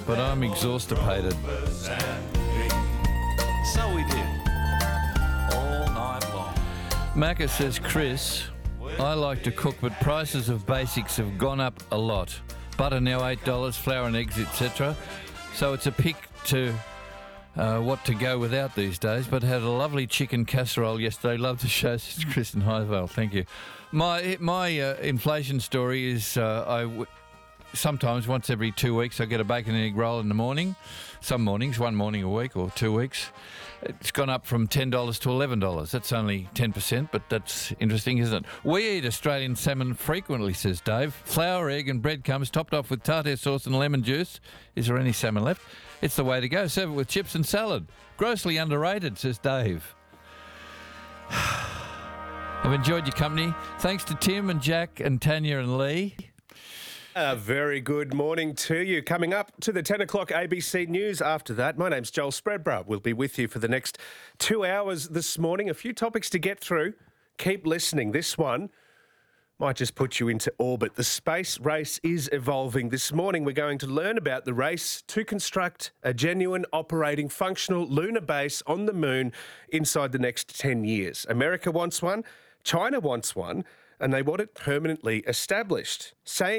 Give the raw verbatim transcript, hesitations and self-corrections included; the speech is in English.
but I'm exhaustipated. So we did. All night long. Macca says, Chris, I like to cook, but prices of basics have gone up a lot. Butter now eight dollars, flour and eggs, et cetera. So it's a pick to uh, what to go without these days, but had a lovely chicken casserole yesterday. Love the show, says Chris in Highvale. Thank you. My my uh, inflation story is uh, I... W- Sometimes once every two weeks I get a bacon and egg roll in the morning. Some mornings, one morning a week or two weeks. It's gone up from ten dollars to eleven dollars. That's only ten percent, but that's interesting, isn't it? We eat Australian salmon frequently, says Dave. Flour, egg and breadcrumbs topped off with tartare sauce and lemon juice. Is there any salmon left? It's the way to go. Serve it with chips and salad. Grossly underrated, says Dave. I've enjoyed your company. Thanks to Tim and Jack and Tanya and Lee. A very good morning to you. Coming up to the ten o'clock A B C News after that. My name's Joel Spreadborough. We'll be with you for the next two hours this morning. A few topics to get through. Keep listening. This one might just put you into orbit. The space race is evolving. This morning we're going to learn about the race to construct a genuine operating functional lunar base on the moon inside the next ten years. America wants one, China wants one, and they want it permanently established. Saying